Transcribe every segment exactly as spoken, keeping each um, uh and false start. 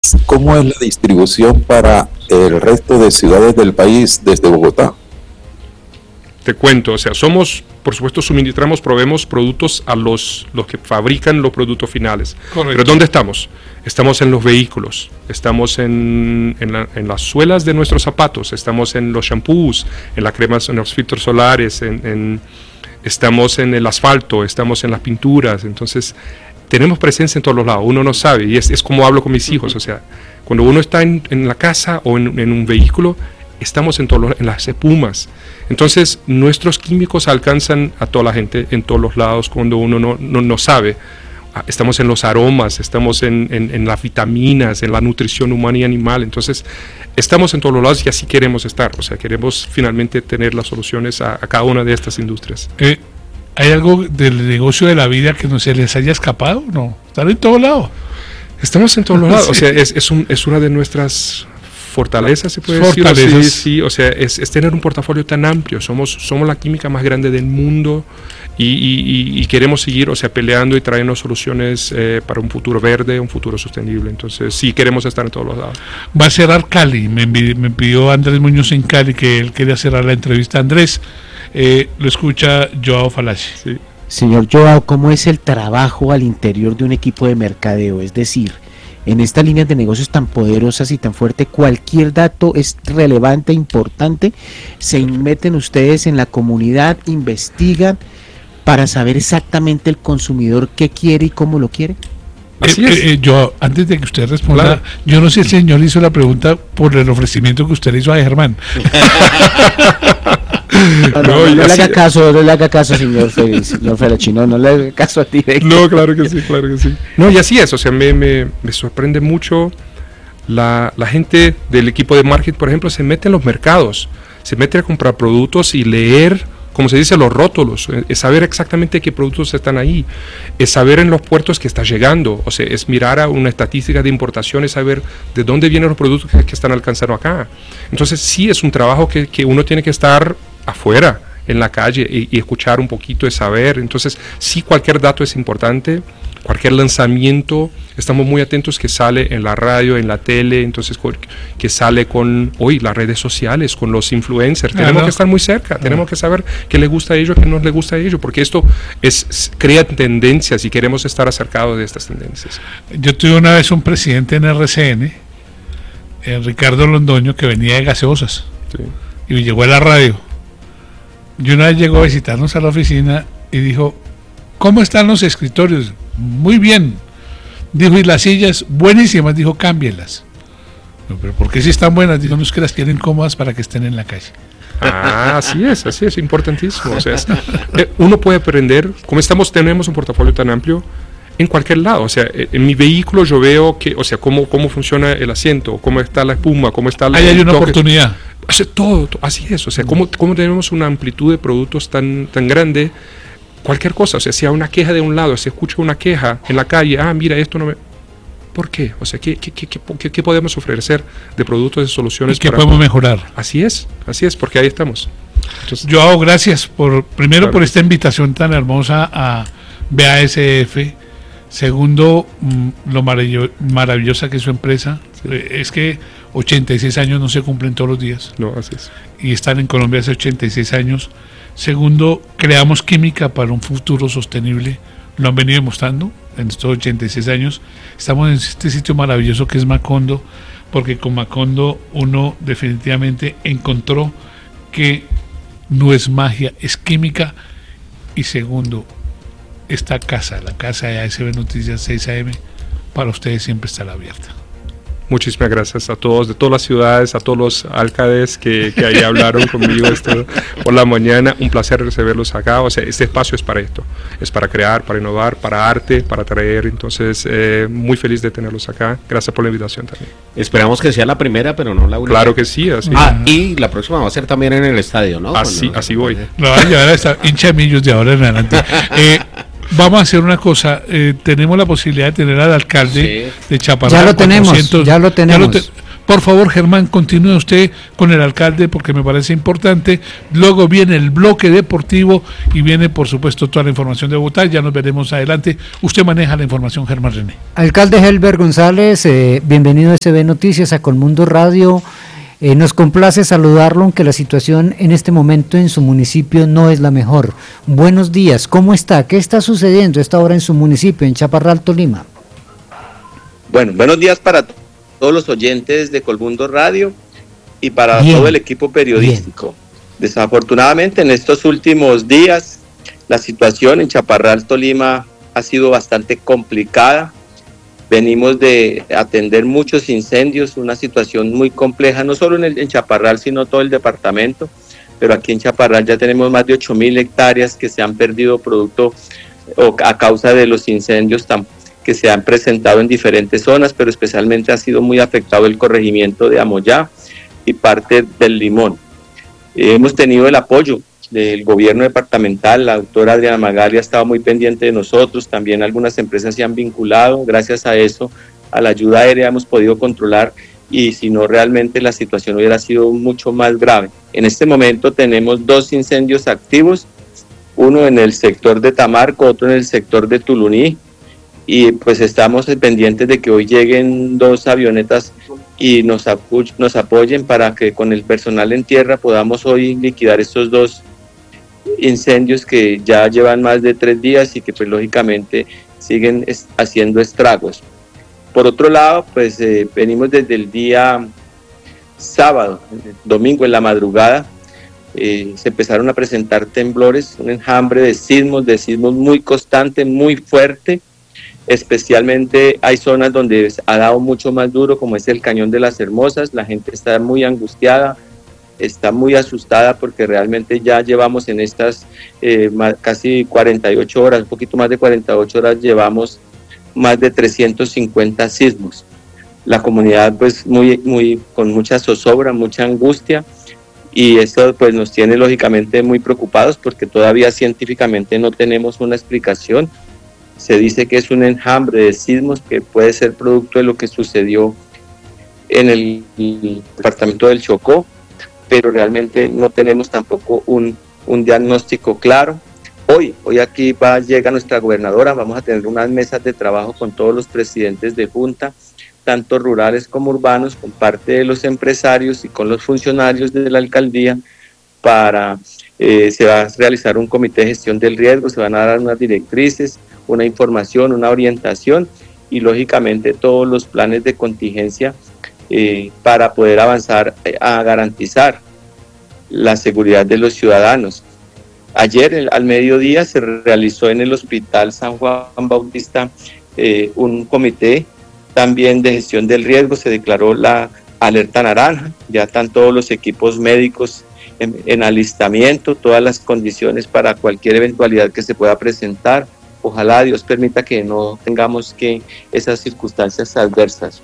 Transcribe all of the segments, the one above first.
¿cómo es la distribución para el resto de ciudades del país desde Bogotá? Te cuento, o sea, somos, por supuesto, suministramos, proveemos productos a los, los que fabrican los productos finales. Correcto. Pero ¿dónde estamos? Estamos en los vehículos, estamos en, en, la, en las suelas de nuestros zapatos, estamos en los shampoos, en las cremas, en los filtros solares, en, en, estamos en el asfalto, estamos en las pinturas. Entonces, tenemos presencia en todos los lados, uno no sabe, y es, es como hablo con mis hijos, o sea, cuando uno está en, en la casa o en, en un vehículo, estamos en, todos los, en las espumas. Entonces, nuestros químicos alcanzan a toda la gente en todos los lados cuando uno no, no, no sabe. Estamos en los aromas, estamos en, en, en las vitaminas, en la nutrición humana y animal. Entonces, estamos en todos los lados y así queremos estar. O sea, queremos finalmente tener las soluciones a, a cada una de estas industrias. Eh, ¿Hay algo del negocio de la vida que no se les haya escapado? No, están en todos lados. Estamos en todos los lados. Sí. O sea, es, es, un, es una de nuestras fortalezas, se puede fortalezas. decir. Sí, sí, o sea, es, es tener un portafolio tan amplio. Somos, somos la química más grande del mundo y, y, y queremos seguir, o sea, peleando y trayendo soluciones eh, para un futuro verde, un futuro sostenible. Entonces, sí, queremos estar en todos los lados. Va a cerrar Cali. Me, me pidió Andrés Muñoz en Cali que él quería cerrar la entrevista. Andrés, eh, lo escucha Joao Falacci. Sí. Señor Joao, ¿cómo es el trabajo al interior de un equipo de mercadeo? Es decir, en estas líneas de negocios tan poderosas y tan fuerte, cualquier dato es relevante, importante. Se meten ustedes en la comunidad, investigan para saber exactamente el consumidor qué quiere y cómo lo quiere. Así es. Eh, eh, yo, antes de que usted responda, claro. Yo no sé si el señor hizo la pregunta por el ofrecimiento que usted le hizo a Germán. No, no, no, no, no le haga caso, no le haga caso, señor Félix, señor Falacci, no, no le haga caso a ti. No, claro que sí, claro que sí. No, y así es, o sea, me, me, me sorprende mucho la, la gente del equipo de marketing, por ejemplo, se mete en los mercados, se mete a comprar productos y leer, como se dice, los rótulos, es saber exactamente qué productos están ahí, es saber en los puertos que está llegando, o sea, es mirar a una estadística de importación, es saber de dónde vienen los productos que, que están alcanzando acá. Entonces sí es un trabajo que, que uno tiene que estar afuera, en la calle, y, y escuchar un poquito, y saber. Entonces sí, cualquier dato es importante, cualquier lanzamiento, estamos muy atentos que sale en la radio, en la tele, entonces que sale con hoy las redes sociales, con los influencers, claro. Tenemos que estar muy cerca, claro. Tenemos que saber qué les gusta a ellos, qué no les gusta a ellos, porque esto es, crea tendencias y queremos estar acercados de estas tendencias. Yo tuve una vez un presidente en R C N, eh, Ricardo Londoño, que venía de gaseosas, sí. Y llegó a la radio, y una vez llegó a visitarnos a la oficina y dijo: ¿cómo están los escritorios? Muy bien. Dijo, y las sillas, buenísimas. Dijo, cámbielas. No, pero ¿por qué si están buenas? Dijo, no, es que las quieren cómodas para que estén en la calle. Ah, así es, así es, importantísimo. O sea, es, eh, uno puede aprender, como estamos, tenemos un portafolio tan amplio, en cualquier lado. O sea, en mi vehículo yo veo que, o sea, cómo, cómo funciona el asiento, cómo está la espuma, cómo está la... Ahí hay una toque. Oportunidad. O sea, todo, todo, así es. O sea, cómo, cómo tenemos una amplitud de productos tan, tan grande. Cualquier cosa, o sea, si hay una queja de un lado, se escucha una queja en la calle, ah, mira, esto no me... ¿Por qué? O sea, ¿qué, qué, qué, qué, qué podemos ofrecer de productos, de soluciones? ¿Y qué podemos mejorar? Así es, así es, porque ahí estamos. Entonces, Joao, gracias por, primero, claro, por esta invitación tan hermosa a B A S F. Segundo, lo maravillo, maravillosa que es su empresa. Sí. Es que ochenta y seis años no se cumplen todos los días. No, así es. Y están en Colombia hace ochenta y seis años. Segundo, creamos química para un futuro sostenible. Lo han venido demostrando en estos ochenta y seis años. Estamos en este sitio maravilloso que es Macondo, porque con Macondo uno definitivamente encontró que no es magia, es química. Y segundo, esta casa, la casa de A S B Noticias seis A M, para ustedes siempre estará abierta. Muchísimas gracias a todos, de todas las ciudades, a todos los alcaldes que, que ahí hablaron conmigo esto por la mañana. Un placer recibirlos acá. O sea, este espacio es para esto, es para crear, para innovar, para arte, para traer. Entonces, eh, muy feliz de tenerlos acá. Gracias por la invitación también. Esperamos que sea la primera, pero no la última. Claro que sí. Así. Ah, y la próxima va a ser también en el estadio, ¿no? Así, Cuando, así voy. No, ya ahora está hincha de millos de ahora en adelante. Eh, Vamos a hacer una cosa, eh, tenemos la posibilidad de tener al alcalde, sí, de Chaparral. Ya lo tenemos, ya lo tenemos. Ya lo te, Por favor, Germán, continúe usted con el alcalde porque me parece importante. Luego viene el bloque deportivo y viene, por supuesto, toda la información de Bogotá. Ya nos veremos adelante. Usted maneja la información, Germán René. Alcalde Helber González, eh, bienvenido a S B Noticias, a Colmundo Radio. Eh, nos complace saludarlo, aunque la situación en este momento en su municipio no es la mejor. Buenos días, ¿cómo está? ¿Qué está sucediendo a esta hora en su municipio, en Chaparral, Tolima? Bueno, buenos días para todos los oyentes de Colmundo Radio y para bien, todo el equipo periodístico. Bien. Desafortunadamente, en estos últimos días, la situación en Chaparral, Tolima, ha sido bastante complicada. Venimos de atender muchos incendios, una situación muy compleja, no solo en, el, en Chaparral, sino todo el departamento, pero aquí en Chaparral ya tenemos más de ocho mil hectáreas que se han perdido producto o a causa de los incendios tan, que se han presentado en diferentes zonas, pero especialmente ha sido muy afectado el corregimiento de Amoyá y parte del Limón. Eh, hemos tenido el apoyo del gobierno departamental, la doctora Adriana Magali ha estado muy pendiente de nosotros, también algunas empresas se han vinculado, gracias a eso, a la ayuda aérea hemos podido controlar y si no realmente la situación hubiera sido mucho más grave. En este momento tenemos dos incendios activos, uno en el sector de Tamarco, otro en el sector de Tuluní, y pues estamos pendientes de que hoy lleguen dos avionetas y nos, apu- nos apoyen para que con el personal en tierra podamos hoy liquidar estos dos incendios que ya llevan más de tres días y que pues lógicamente siguen es- haciendo estragos. Por otro lado, pues eh, venimos desde el día sábado, domingo en la madrugada, eh, se empezaron a presentar temblores, un enjambre de sismos, de sismos muy constante, muy fuerte. Especialmente hay zonas donde ha dado mucho más duro, como es el Cañón de las Hermosas. La gente está muy angustiada, está muy asustada porque realmente ya llevamos en estas eh, más, casi cuarenta y ocho horas, un poquito más de cuarenta y ocho horas, llevamos más de trescientos cincuenta sismos. La comunidad pues muy, muy, con mucha zozobra, mucha angustia, y esto pues nos tiene lógicamente muy preocupados porque todavía científicamente no tenemos una explicación. Se dice que es un enjambre de sismos que puede ser producto de lo que sucedió en el, el departamento del Chocó, pero realmente no tenemos tampoco un, un diagnóstico claro. Hoy, hoy aquí va, llega nuestra gobernadora, vamos a tener unas mesas de trabajo con todos los presidentes de junta, tanto rurales como urbanos, con parte de los empresarios y con los funcionarios de la alcaldía, para, eh, se va a realizar un comité de gestión del riesgo, se van a dar unas directrices, una información, una orientación y lógicamente todos los planes de contingencia eh, para poder avanzar eh, a garantizar la seguridad de los ciudadanos. Ayer el, al mediodía se realizó en el Hospital San Juan Bautista eh, un comité también de gestión del riesgo, se declaró la alerta naranja, ya están todos los equipos médicos en, en alistamiento, todas las condiciones para cualquier eventualidad que se pueda presentar. Ojalá Dios permita que no tengamos que esas circunstancias adversas.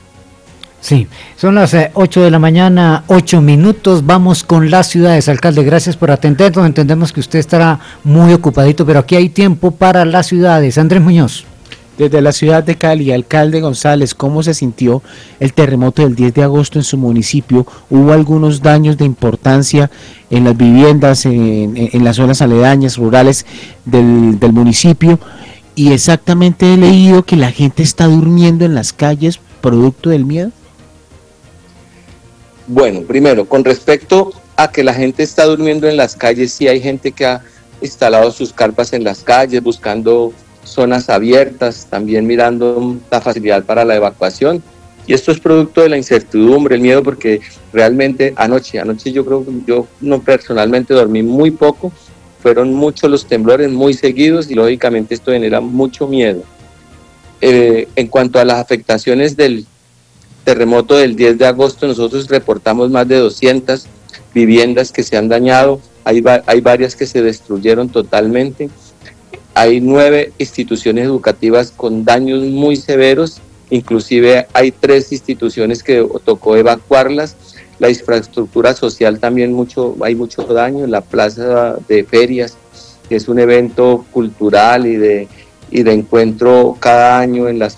Sí, son las eh, ocho de la mañana, ocho minutos, vamos con las ciudades. Alcalde, gracias por atendernos, entendemos que usted estará muy ocupadito, pero aquí hay tiempo para las ciudades. Andrés Muñoz. Desde la ciudad de Cali, alcalde González, ¿cómo se sintió el terremoto del diez de agosto en su municipio? ¿Hubo algunos daños de importancia en las viviendas, en, en las zonas aledañas, rurales del, del municipio? Y exactamente he leído que la gente está durmiendo en las calles producto del miedo. Bueno, primero, con respecto a que la gente está durmiendo en las calles, sí hay gente que ha instalado sus carpas en las calles buscando zonas abiertas, también mirando la facilidad para la evacuación, y esto es producto de la incertidumbre, el miedo, porque realmente anoche, anoche yo creo que yo no personalmente dormí muy poco, fueron muchos los temblores, muy seguidos, y lógicamente esto genera mucho miedo. Eh, en cuanto a las afectaciones del terremoto del diez de agosto, nosotros reportamos más de doscientas viviendas que se han dañado, hay, va- hay varias que se destruyeron totalmente. Hay nueve instituciones educativas con daños muy severos, inclusive hay tres instituciones que tocó evacuarlas. La infraestructura social también mucho, hay mucho daño, la plaza de ferias, que es un evento cultural y de, y de encuentro cada año en las,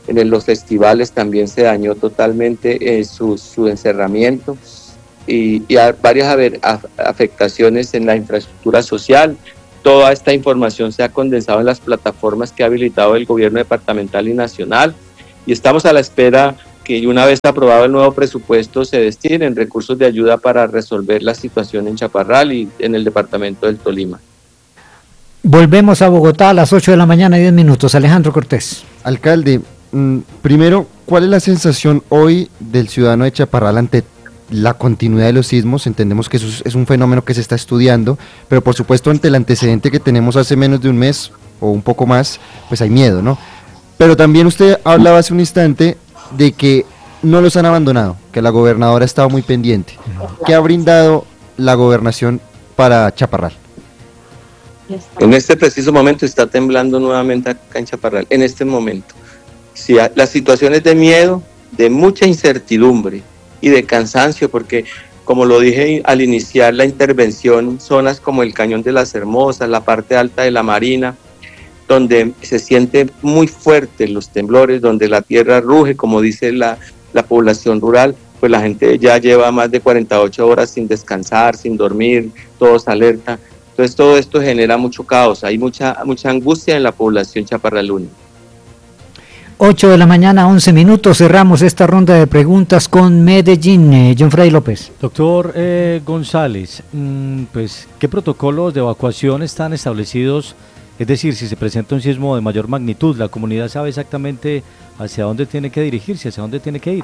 en el, los festivales también se dañó totalmente eh, su, su encerramiento y, y hay varias afectaciones en la infraestructura social. Toda esta información se ha condensado en las plataformas que ha habilitado el gobierno departamental y nacional y estamos a la espera que una vez aprobado el nuevo presupuesto se destinen recursos de ayuda para resolver la situación en Chaparral y en el departamento del Tolima. Volvemos a Bogotá a las ocho de la mañana, diez minutos. Alejandro Cortés. Alcalde, mmm, primero, ¿cuál es la sensación hoy del ciudadano de Chaparral ante la continuidad de los sismos? Entendemos que eso es un fenómeno que se está estudiando, pero por supuesto ante el antecedente que tenemos hace menos de un mes o un poco más, pues hay miedo, ¿no? Pero también usted hablaba hace un instante de que no los han abandonado, que la gobernadora ha estado muy pendiente. ¿Qué ha brindado la gobernación para Chaparral? En este preciso momento está temblando nuevamente acá en Chaparral, en este momento. Si las situaciones de miedo, de mucha incertidumbre y de cansancio, porque como lo dije al iniciar la intervención, zonas como el Cañón de las Hermosas, la parte alta de la Marina, donde se siente muy fuerte los temblores, donde la tierra ruge, como dice la, la población rural, pues la gente ya lleva más de cuarenta y ocho horas sin descansar, sin dormir, todos alerta. Entonces todo esto genera mucho caos, hay mucha, mucha angustia en la población chaparraluna. ocho de la mañana, once minutos, cerramos esta ronda de preguntas con Medellín. eh, John Fray López. Doctor eh, González, mmm, pues, ¿qué protocolos de evacuación están establecidos? Es decir, si se presenta un sismo de mayor magnitud, ¿la comunidad sabe exactamente hacia dónde tiene que dirigirse, hacia dónde tiene que ir?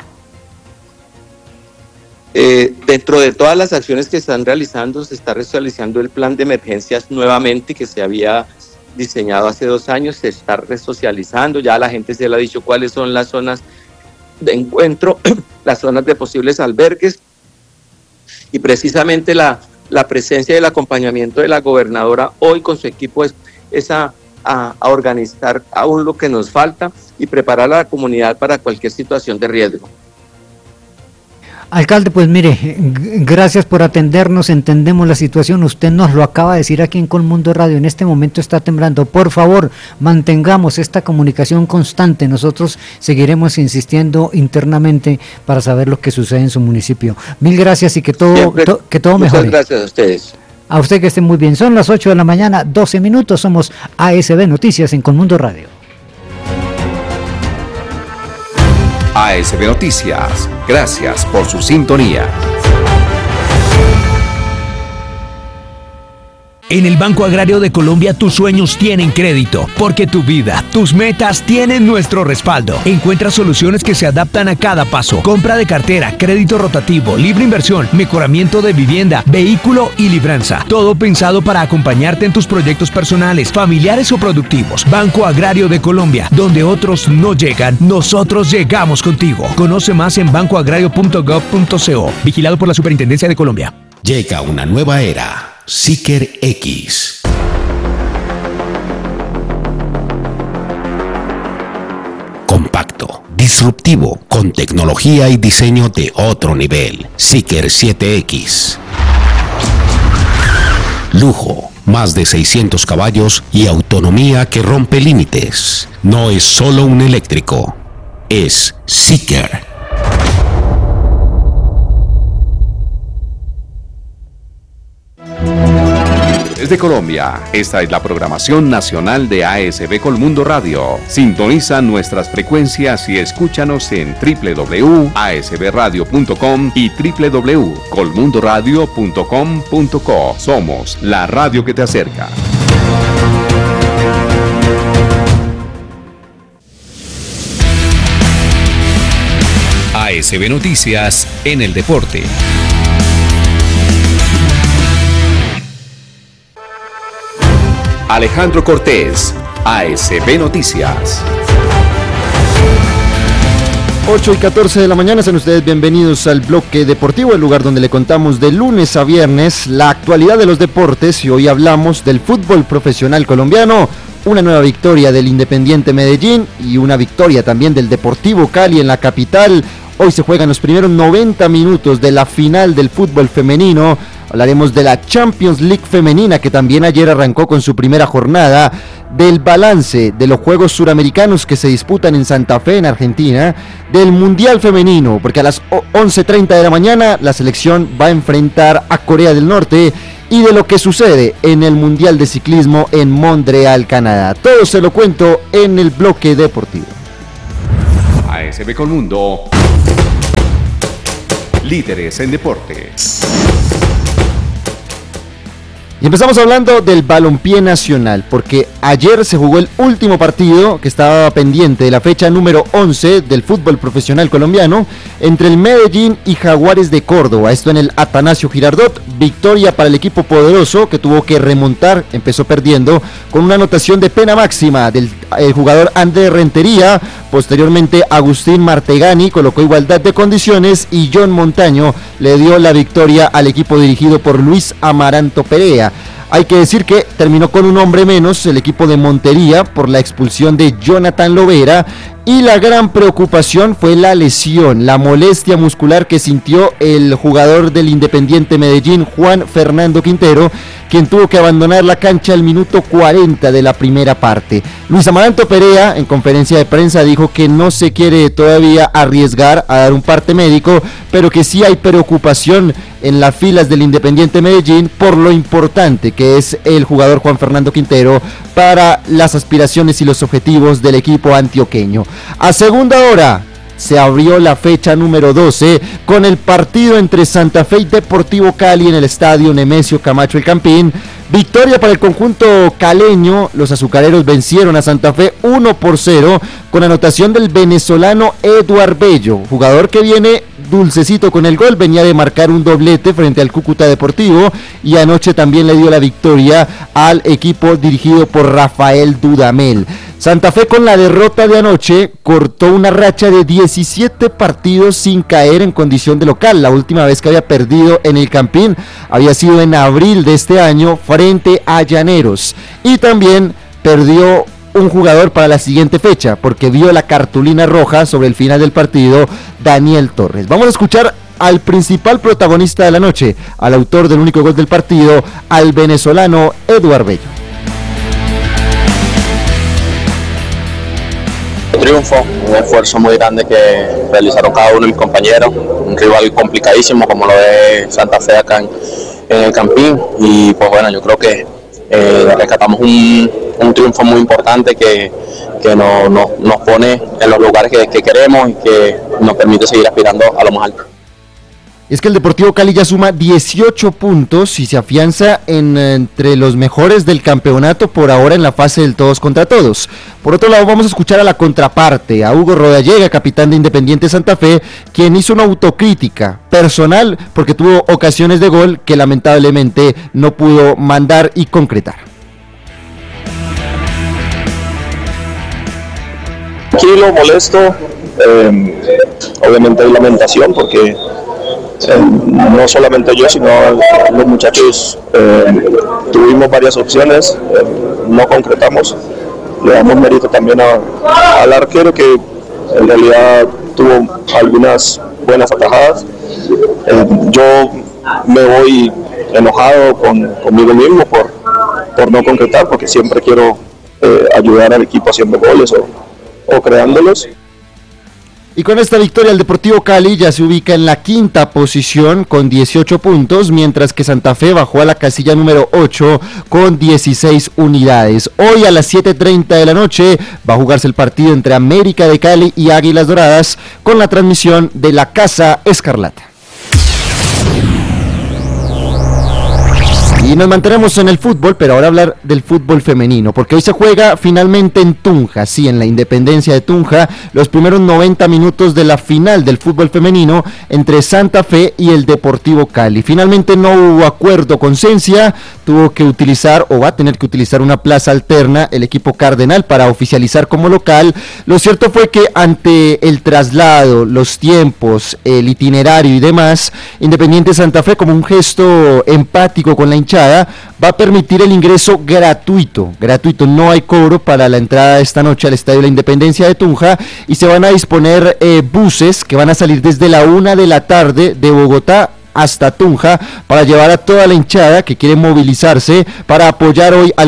Eh, dentro de todas las acciones que están realizando, se está realizando el plan de emergencias nuevamente que se había diseñado hace dos años, se está resocializando, ya la gente se le ha dicho cuáles son las zonas de encuentro, las zonas de posibles albergues, y precisamente la, la presencia y el acompañamiento de la gobernadora hoy con su equipo es, es a, a, a organizar aún lo que nos falta y preparar a la comunidad para cualquier situación de riesgo. Alcalde, pues mire, g- gracias por atendernos, entendemos la situación, usted nos lo acaba de decir aquí en Colmundo Radio, en este momento está temblando, por favor, mantengamos esta comunicación constante, nosotros seguiremos insistiendo internamente para saber lo que sucede en su municipio. Mil gracias y que todo, Siempre, to, que todo muchas mejore. Gracias a ustedes. A usted que esté muy bien, son las ocho de la mañana, doce minutos, somos A S B Noticias en Colmundo Radio. A S B Noticias, gracias por su sintonía. En el Banco Agrario de Colombia tus sueños tienen crédito, porque tu vida, tus metas tienen nuestro respaldo. Encuentra soluciones que se adaptan a cada paso. Compra de cartera, crédito rotativo, libre inversión, mejoramiento de vivienda, vehículo y libranza. Todo pensado para acompañarte en tus proyectos personales, familiares o productivos. Banco Agrario de Colombia, donde otros no llegan, nosotros llegamos contigo. Conoce más en banco agrario punto gov punto co. Vigilado por la Superintendencia de Colombia. Llega una nueva era. Seeker X. Compacto, disruptivo, con tecnología y diseño de otro nivel. Seeker siete X. Lujo, más de seiscientos caballos y autonomía que rompe límites. No es solo un eléctrico, es Seeker. Desde Colombia, esta es la programación nacional de A S B Colmundo Radio. Sintoniza nuestras frecuencias y escúchanos en doble u doble u doble u punto a s b radio punto com y doble u doble u doble u punto colmundo radio punto com punto co. Somos la radio que te acerca. A S B Noticias en el deporte. Alejandro Cortés, A S B Noticias. ocho y catorce de la mañana, sean ustedes bienvenidos al bloque deportivo, el lugar donde le contamos de lunes a viernes la actualidad de los deportes, y hoy hablamos del fútbol profesional colombiano, una nueva victoria del Independiente Medellín y una victoria también del Deportivo Cali en la capital. Hoy se juegan los primeros noventa minutos de la final del fútbol femenino. Hablaremos de la Champions League femenina, que también ayer arrancó con su primera jornada, del balance de los Juegos Suramericanos que se disputan en Santa Fe, en Argentina, del Mundial Femenino, porque a las once treinta de la mañana la selección va a enfrentar a Corea del Norte, y de lo que sucede en el Mundial de Ciclismo en Montreal, Canadá. Todo se lo cuento en el bloque deportivo. A S B Colmundo, líderes en deportes. Y empezamos hablando del balompié nacional, porque ayer se jugó el último partido que estaba pendiente de la fecha número once del fútbol profesional colombiano, entre el Medellín y Jaguares de Córdoba. Esto en el Atanasio Girardot. Victoria para el equipo poderoso, que tuvo que remontar, empezó perdiendo con una anotación de pena máxima del el jugador André Rentería. Posteriormente Agustín Martegani colocó igualdad de condiciones y John Montaño le dio la victoria al equipo dirigido por Luis Amaranto Perea. Hay que decir que terminó con un hombre menos el equipo de Montería por la expulsión de Jonathan Lovera, y la gran preocupación fue la lesión, la molestia muscular que sintió el jugador del Independiente Medellín, Juan Fernando Quintero, quien tuvo que abandonar la cancha al minuto cuarenta de la primera parte. Luis Amaranto Perea, en conferencia de prensa, dijo que no se quiere todavía arriesgar a dar un parte médico, pero que sí hay preocupación en las filas del Independiente Medellín por lo importante que es el jugador Juan Fernando Quintero para las aspiraciones y los objetivos del equipo antioqueño. A segunda hora se abrió la fecha número doce con el partido entre Santa Fe y Deportivo Cali en el estadio Nemesio Camacho El Campín. Victoria para el conjunto caleño. Los azucareros vencieron a Santa Fe uno por cero con anotación del venezolano Eduard Bello, jugador que viene dulcecito con el gol, venía de marcar un doblete frente al Cúcuta Deportivo y anoche también le dio la victoria al equipo dirigido por Rafael Dudamel. Santa Fe, con la derrota de anoche, cortó una racha de diecisiete partidos sin caer en condición de local. La última vez que había perdido en el Campín había sido en abril de este año frente a Llaneros, y también perdió un jugador para la siguiente fecha porque vio la cartulina roja sobre el final del partido, Daniel Torres. Vamos a escuchar al principal protagonista de la noche, al autor del único gol del partido, al venezolano Eduard Bello. Triunfo, un esfuerzo muy grande que realizaron cada uno de mis compañeros, un rival complicadísimo como lo es Santa Fe acá en, en el Campín, y pues bueno, yo creo que eh, rescatamos un, un triunfo muy importante que, que no, no, nos pone en los lugares que, que queremos y que nos permite seguir aspirando a lo más alto. Es que el Deportivo Cali ya suma dieciocho puntos y se afianza en, entre los mejores del campeonato por ahora en la fase del todos contra todos. Por otro lado, vamos a escuchar a la contraparte, a Hugo Rodallega, capitán de Independiente Santa Fe, quien hizo una autocrítica personal porque tuvo ocasiones de gol que lamentablemente no pudo mandar y concretar. Tranquilo, molesto, eh, obviamente hay lamentación porque Eh, no solamente yo, sino los muchachos eh, tuvimos varias opciones, eh, no concretamos. Le damos mérito también a, al arquero, que en realidad tuvo algunas buenas atajadas. Eh, yo me voy enojado con, conmigo mismo por, por no concretar, porque siempre quiero eh, ayudar al equipo haciendo goles o, o creándolos. Y con esta victoria el Deportivo Cali ya se ubica en la quinta posición con dieciocho puntos, mientras que Santa Fe bajó a la casilla número ocho con dieciséis unidades. Hoy a las siete treinta de la noche va a jugarse el partido entre América de Cali y Águilas Doradas con la transmisión de la Casa Escarlata. Y nos mantenemos en el fútbol, pero ahora hablar del fútbol femenino, porque hoy se juega finalmente en Tunja, sí, en la Independencia de Tunja, los primeros noventa minutos de la final del fútbol femenino entre Santa Fe y el Deportivo Cali. Finalmente no hubo acuerdo con Cencia, tuvo que utilizar o va a tener que utilizar una plaza alterna el equipo cardenal para oficializar como local. Lo cierto fue que ante el traslado, los tiempos, el itinerario y demás, Independiente Santa Fe, como un gesto empático con la hinchada, va a permitir el ingreso gratuito, gratuito, no hay cobro para la entrada esta noche al Estadio de la Independencia de Tunja, y se van a disponer eh, buses que van a salir desde la una de la tarde de Bogotá hasta Tunja para llevar a toda la hinchada que quiere movilizarse para apoyar hoy al